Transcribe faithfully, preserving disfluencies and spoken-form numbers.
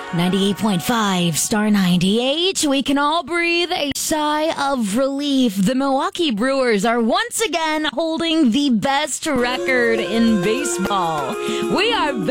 ninety-eight point five, Star ninety-eight. We can all breathe a sigh of relief. The Milwaukee Brewers are once again holding the best record in baseball. We are